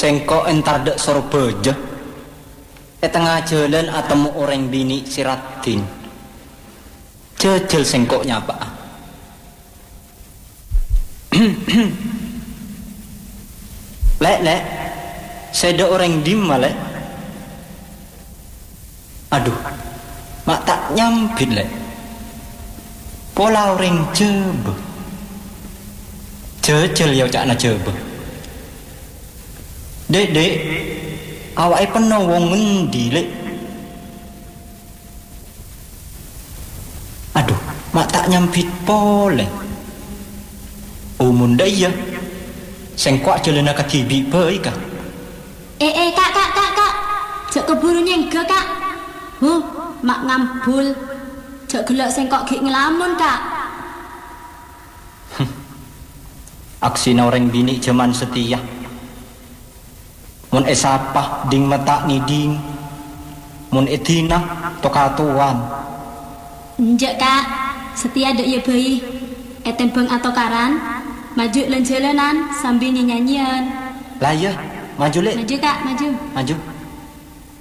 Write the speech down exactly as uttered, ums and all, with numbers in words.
Sengko entar dek Surabaya. E tengah jalan atemu orang bini Siratin. Jejel sengkoknya Pak. Lek lek, saya orang dim lek. Aduh, mak tak nyampit lek. Pola orang jebe. Jejel ya cak na jebe. Dek dek, awake penuh wong ngendi lek. Aduh, mak tak nyampit pole. Umun dah ya. Sengkok jalan nak tibi bae kah? Eh eh kak kak kak kak. Jak keburu nyengge kak. Huh, mak ngambul. Jak gelak sengkok gek ngelamun kak. Aksi orang bini zaman setia. Mun esapah ding mata ngiding. Mun etina tokatuan. Njek kak, setia dek ya bayi. Etembeng atau karan, maju lan jalanan sambil nyanyian. Lah ya, maju lek. Maju kak, maju. Maju.